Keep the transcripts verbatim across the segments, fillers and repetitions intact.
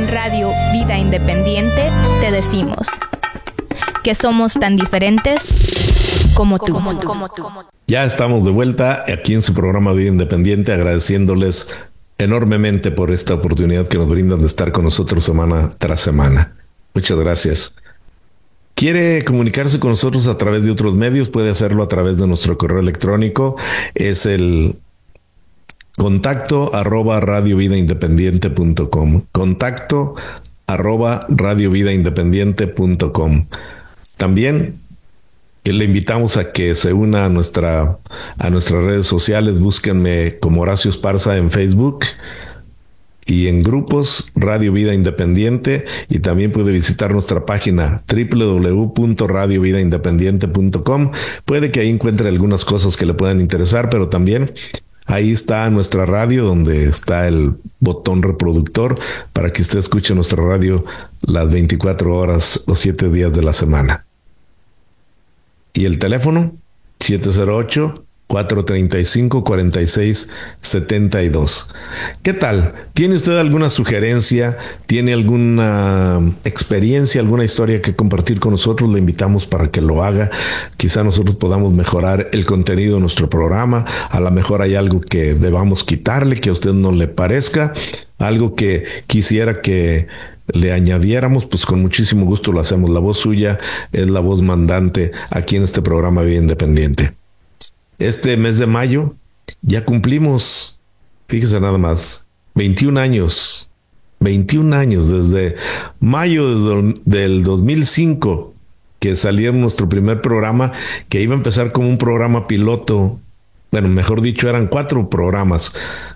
En Radio Vida Independiente te decimos que somos tan diferentes como tú. Como tú. Como tú. Ya estamos de vuelta aquí en su programa Vida Independiente, agradeciéndoles enormemente por esta oportunidad que nos brindan de estar con nosotros semana tras semana. Muchas gracias. ¿Quiere comunicarse con nosotros a través de otros medios? Puede hacerlo a través de nuestro correo electrónico. Es el contacto arroba radiovidaindependiente punto com. Contacto arroba radiovidaindependiente punto com. También le invitamos a que se una a nuestra a nuestras redes sociales. Búsquenme como Horacio Esparza en Facebook y en grupos Radio Vida Independiente, y también puede visitar nuestra página doble u doble u doble u punto radio vida independiente punto com. Puede que ahí encuentre algunas cosas que le puedan interesar, pero también ahí está nuestra radio, donde está el botón reproductor para que usted escuche nuestra radio las veinticuatro horas, los siete días de la semana. Y el teléfono siete cero ocho, cuatro tres cinco, cuatro seis siete dos. ¿Qué tal? ¿Tiene usted alguna sugerencia? ¿Tiene alguna experiencia, alguna historia que compartir con nosotros? Le invitamos para que lo haga. Quizá nosotros podamos mejorar el contenido de nuestro programa. A lo mejor hay algo que debamos quitarle, que a usted no le parezca, algo que quisiera que le añadiéramos, pues con muchísimo gusto lo hacemos. La voz suya es la voz mandante aquí en este programa Vida Independiente. Este mes de mayo ya cumplimos, fíjese nada más, veintiún años, veintiún años desde mayo del dos mil cinco que salió nuestro primer programa, que iba a empezar como un programa piloto. Bueno, mejor dicho, eran cuatro programas.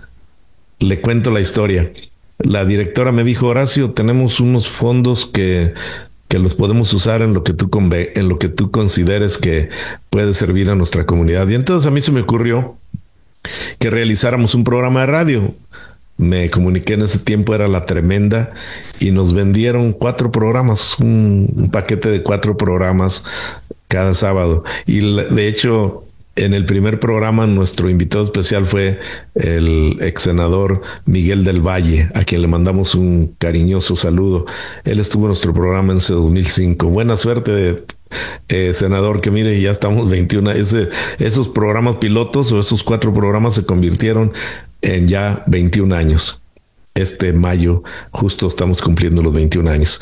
Le cuento la historia. La directora me dijo: Horacio, tenemos unos fondos que, que los podemos usar en lo que tú conve- en lo que tú consideres que puede servir a nuestra comunidad. Y entonces a mí se me ocurrió que realizáramos un programa de radio. Me comuniqué en ese tiempo, era La Tremenda, y nos vendieron cuatro programas, un, un paquete de cuatro programas cada sábado. Y de hecho, en el primer programa, nuestro invitado especial fue el ex senador Miguel del Valle, a quien le mandamos un cariñoso saludo. Él estuvo en nuestro programa en ese dos mil cinco. Buena suerte, eh, senador, que mire, ya estamos veintiún. Ese, esos programas pilotos o esos cuatro programas se convirtieron en ya veintiún años. Este mayo justo estamos cumpliendo los veintiún años.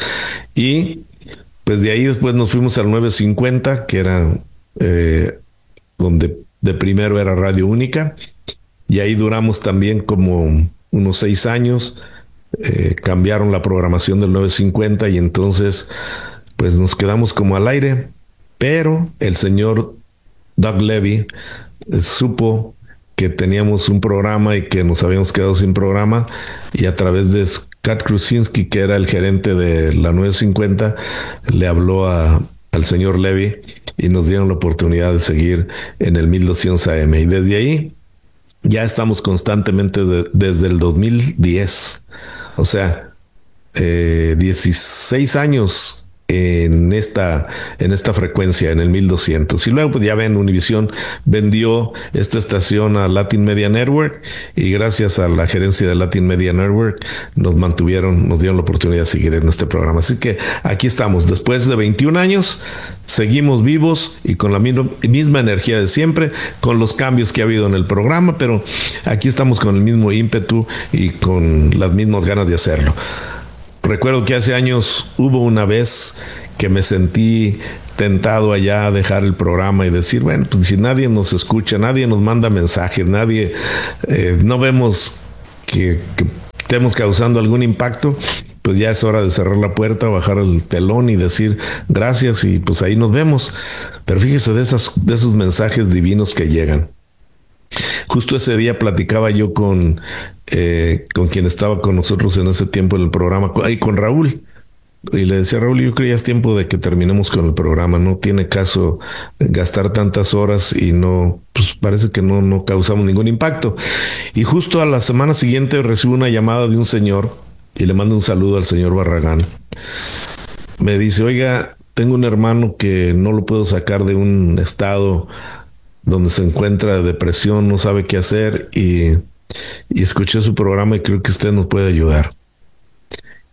Y pues de ahí después nos fuimos al nueve cincuenta, que era... Eh, donde de primero era Radio Única, y ahí duramos también como unos seis años. Eh, cambiaron la programación del nueve cincuenta y entonces pues nos quedamos como al aire, pero el señor Doug Levy eh, supo que teníamos un programa y que nos habíamos quedado sin programa, y a través de Scott Krusinski, que era el gerente de la nueve cincuenta, le habló a, al señor Levy y nos dieron la oportunidad de seguir en el mil doscientos A M. Y desde ahí ya estamos constantemente de, desde el dos mil diez. O sea, eh, dieciséis años en esta, en esta frecuencia, en el mil doscientos. Y luego, pues ya ven, Univision vendió esta estación a Latin Media Network, y gracias a la gerencia de Latin Media Network nos mantuvieron, nos dieron la oportunidad de seguir en este programa. Así que aquí estamos, después de veintiún años, seguimos vivos y con la misma, misma energía de siempre, con los cambios que ha habido en el programa, pero aquí estamos con el mismo ímpetu y con las mismas ganas de hacerlo. Recuerdo que hace años hubo una vez que me sentí tentado allá a dejar el programa y decir, bueno, pues si nadie nos escucha, nadie nos manda mensajes, nadie, eh, no vemos que, que estemos causando algún impacto, pues ya es hora de cerrar la puerta, bajar el telón y decir gracias, y pues ahí nos vemos. Pero fíjese de, esas, de esos mensajes divinos que llegan. Justo ese día platicaba yo con, eh, con quien estaba con nosotros en ese tiempo en el programa, ahí con Raúl. Y le decía: Raúl, yo creo que ya es tiempo de que terminemos con el programa. No tiene caso gastar tantas horas y no, pues parece que no, no causamos ningún impacto. Y justo a la semana siguiente recibo una llamada de un señor, y le mando un saludo al señor Barragán. Me dice: oiga, tengo un hermano que no lo puedo sacar de un estado donde se encuentra de depresión, no sabe qué hacer, y, y escuché su programa y creo que usted nos puede ayudar.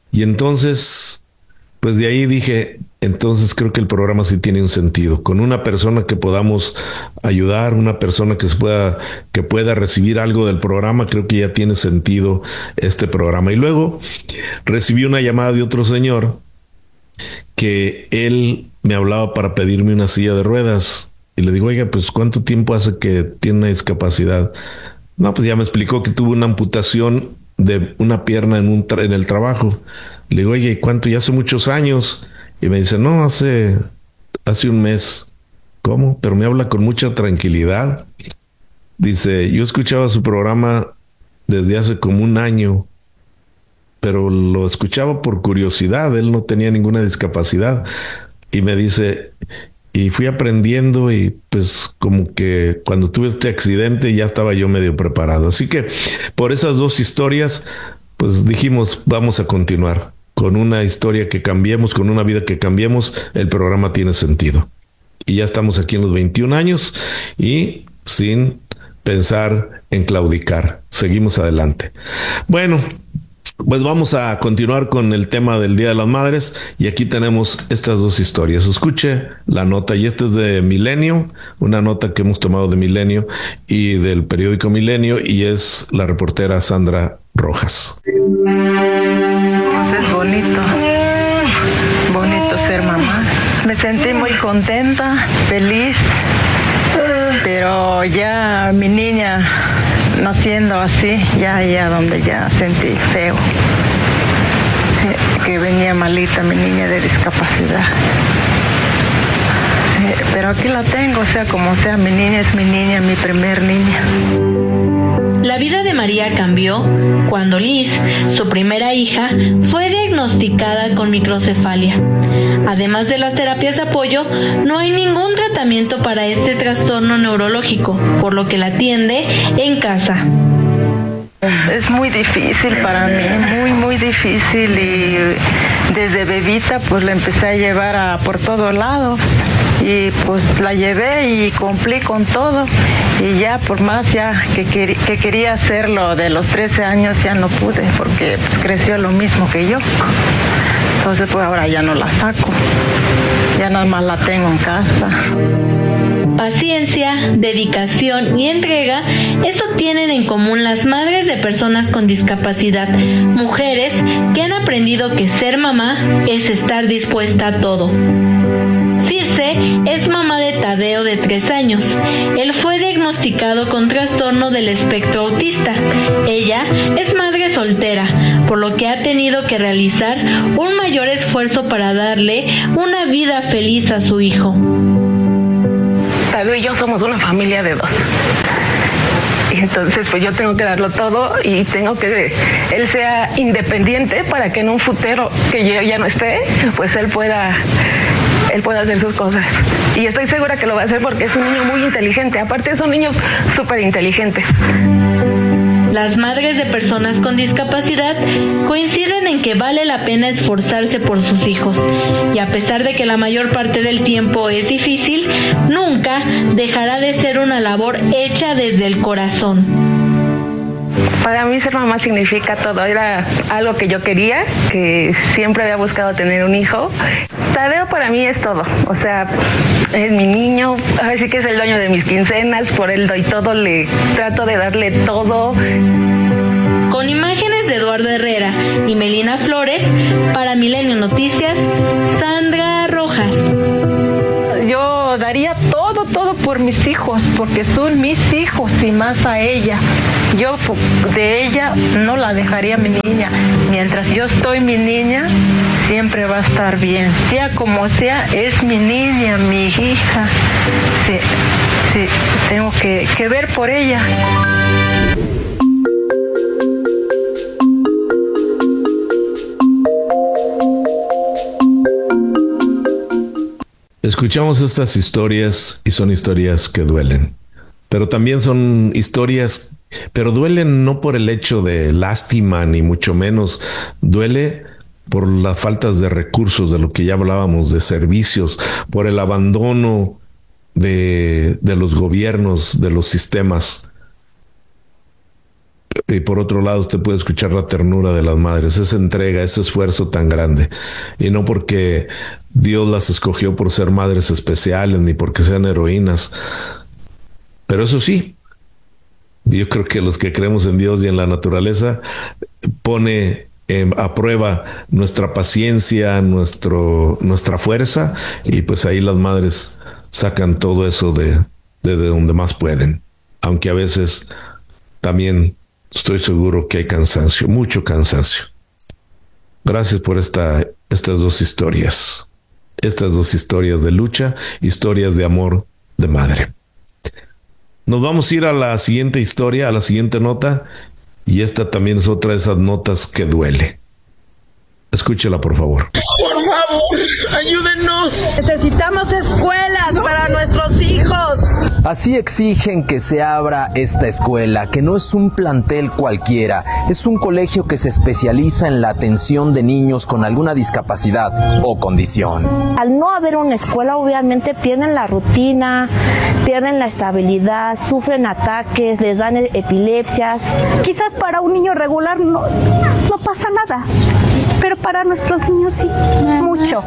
Y entonces, pues de ahí dije, entonces creo que el programa sí tiene un sentido. Con una persona que podamos ayudar, una persona que se pueda, que pueda recibir algo del programa, creo que ya tiene sentido este programa. Y luego recibí una llamada de otro señor que él me hablaba para pedirme una silla de ruedas. Y le digo, oiga, pues ¿cuánto tiempo hace que tiene una discapacidad? No, pues ya me explicó que tuvo una amputación de una pierna en, un tra- en el trabajo. Le digo, oye, ¿y cuánto? Ya hace muchos años. Y me dice, no, hace, hace un mes. ¿Cómo? Pero me habla con mucha tranquilidad. Dice, yo escuchaba su programa desde hace como un año, pero lo escuchaba por curiosidad. Él no tenía ninguna discapacidad. Y me dice, y fui aprendiendo y pues como que cuando tuve este accidente ya estaba yo medio preparado. Así que por esas dos historias, pues dijimos, vamos a continuar. Con una historia que cambiemos, con una vida que cambiemos, el programa tiene sentido. Y ya estamos aquí en los veintiún años y sin pensar en claudicar. Seguimos adelante. Bueno, pues vamos a continuar con el tema del Día de las Madres y aquí tenemos estas dos historias. Escuche la nota y esta es de Milenio, una nota que hemos tomado de Milenio y del periódico Milenio y es la reportera Sandra Rojas. Pues es bonito, bonito ser mamá. Me sentí muy contenta, feliz, pero ya mi niña no siendo así, ya ya donde ya sentí feo, sí, que venía malita mi niña de discapacidad. Sí, pero aquí la tengo, o sea, como sea, mi niña es mi niña, mi primer niña. La vida de María cambió cuando Liz, su primera hija, fue diagnosticada con microcefalia. Además de las terapias de apoyo, no hay ningún tratamiento para este trastorno neurológico, por lo que la atiende en casa. Es muy difícil para mí, muy, muy difícil y desde bebita pues la empecé a llevar a por todos lados y pues la llevé y cumplí con todo y ya por más ya que, quer- que quería hacerlo de los trece años ya no pude porque pues creció lo mismo que yo. Entonces pues ahora ya no la saco, ya nada más la tengo en casa. Paciencia, dedicación y entrega, esto tienen en común las madres de personas con discapacidad, mujeres que han aprendido que ser mamá es estar dispuesta a todo. Circe es mamá de Tadeo de tres años. Él fue diagnosticado con trastorno del espectro autista. Ella es madre soltera, por lo que ha tenido que realizar un mayor esfuerzo para darle una vida feliz a su hijo. Tadeo y yo somos una familia de dos. Y entonces pues yo tengo que darlo todo y tengo que él sea independiente para que en un futuro que yo ya no esté, pues él pueda él pueda hacer sus cosas. Y estoy segura que lo va a hacer porque es un niño muy inteligente. Aparte son niños súper inteligentes. Las madres de personas con discapacidad coinciden en que vale la pena esforzarse por sus hijos y a pesar de que la mayor parte del tiempo es difícil, nunca dejará de ser una labor hecha desde el corazón. Para mí ser mamá significa todo, era algo que yo quería, que siempre había buscado tener un hijo. Tadeo para mí es todo, o sea, es mi niño, así que es el dueño de mis quincenas, por él doy todo, le trato de darle todo. Con imágenes de Eduardo Herrera y Melina Flores, para Milenio Noticias, Sandra Rojas. Yo daría todo, todo por mis hijos, porque son mis hijos y más a ella. Yo de ella no la dejaría mi niña. Mientras yo estoy mi niña, siempre va a estar bien. Sea como sea, es mi niña, mi hija. Sí, sí, tengo que, que ver por ella. Escuchamos estas historias y son historias que duelen, pero también son historias, pero duelen no por el hecho de lástima ni mucho menos, duele por las faltas de recursos, de lo que ya hablábamos, de servicios, por el abandono de, de los gobiernos, de los sistemas. y por otro lado usted puede escuchar la ternura de las madres, esa entrega, ese esfuerzo tan grande. Y no porque Dios las escogió por ser madres especiales, ni porque sean heroínas. Pero eso sí, yo creo que los que creemos en Dios y en la naturaleza pone eh, a prueba nuestra paciencia, nuestro, nuestra fuerza, y pues ahí las madres sacan todo eso de, de, de donde más pueden. Aunque a veces también estoy seguro que hay cansancio, mucho cansancio. Gracias por esta, estas dos historias. Estas dos historias de lucha, historias de amor de madre. Nos vamos a ir a la siguiente historia, a la siguiente nota, y esta también es otra de esas notas que duele. Escúchela, por favor. Por favor, ayúdennos. Necesitamos escuelas para nuestros hijos. Así exigen que se abra esta escuela, que no es un plantel cualquiera, es un colegio que se especializa en la atención de niños con alguna discapacidad o condición. Al no haber una escuela, obviamente pierden la rutina, pierden la estabilidad, sufren ataques, les dan epilepsias. Quizás para un niño regular no, no pasa nada, pero para nuestros niños sí, mucho.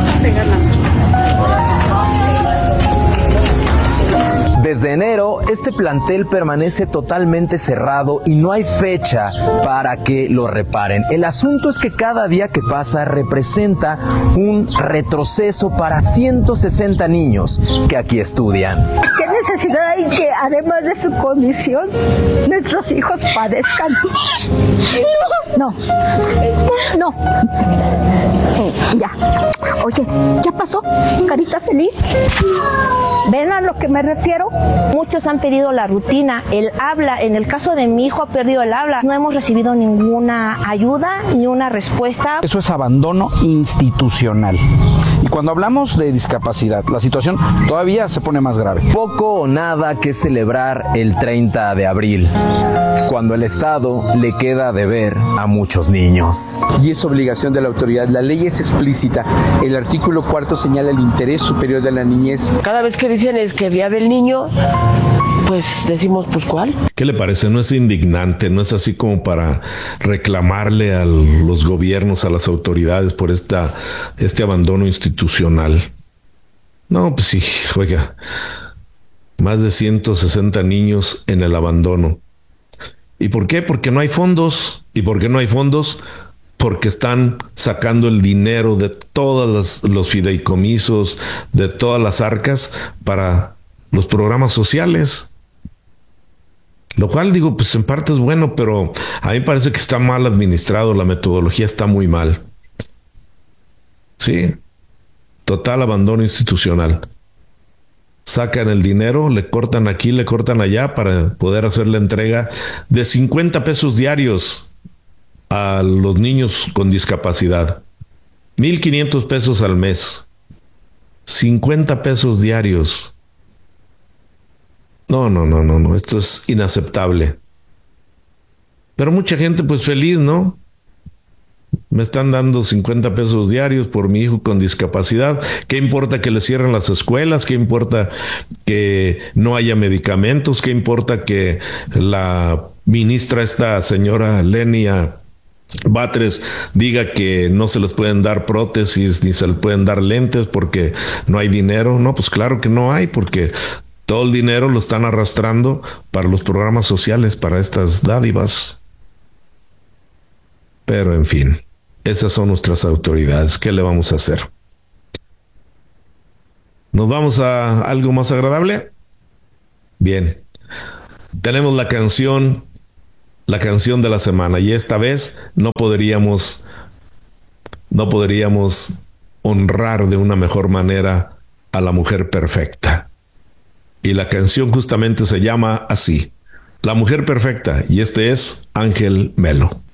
Desde enero, este plantel permanece totalmente cerrado y no hay fecha para que lo reparen. El asunto es que cada día que pasa representa un retroceso para ciento sesenta niños que aquí estudian. ¿Qué necesidad hay que, además de su condición, nuestros hijos padezcan? No, no, no. Ya. Oye, ¿ya pasó? ¿Carita feliz? ¿Ven a lo que me refiero? Muchos han pedido la rutina, el habla. En el caso de mi hijo ha perdido el habla. No hemos recibido ninguna ayuda ni una respuesta. Eso es abandono institucional. Y cuando hablamos de discapacidad, la situación todavía se pone más grave. Poco o nada que celebrar el treinta de abril, cuando el Estado le queda de ver a muchos niños. Y es obligación de la autoridad. La ley es explícita. El artículo cuarto señala el interés superior de la niñez. Cada vez que dicen es que Día del Niño, pues decimos, pues ¿cuál? ¿Qué le parece? ¿No es indignante? ¿No es así como para reclamarle a los gobiernos, a las autoridades por esta, este abandono institucional? No, pues sí, oiga, más de ciento sesenta niños en el abandono. ¿Y por qué? Porque no hay fondos. ¿Y por qué no hay fondos? Porque están sacando el dinero de todos los, los fideicomisos, de todas las arcas para los programas sociales. Lo cual, digo, pues en parte es bueno, pero a mí me parece que está mal administrado, la metodología está muy mal. Sí, total abandono institucional. Sacan el dinero, le cortan aquí, le cortan allá para poder hacer la entrega de cincuenta pesos diarios a los niños con discapacidad. mil quinientos pesos al mes. cincuenta pesos diarios. No, no, no, no, no. Esto es inaceptable. Pero mucha gente pues feliz, ¿no? Me están dando cincuenta pesos diarios por mi hijo con discapacidad. ¿Qué importa que le cierren las escuelas? ¿Qué importa que no haya medicamentos? ¿Qué importa que la ministra, esta señora Lenia Batres, diga que no se les pueden dar prótesis ni se les pueden dar lentes porque no hay dinero? No, pues claro que no hay, porque todo el dinero lo están arrastrando para los programas sociales, para estas dádivas. Pero en fin, esas son nuestras autoridades. ¿Qué le vamos a hacer? ¿Nos vamos a algo más agradable? Bien. Tenemos la canción, la canción de la semana, y esta vez no podríamos, no podríamos honrar de una mejor manera a la mujer perfecta. Y la canción justamente se llama así, La Mujer Perfecta, y este es Ángel Melo.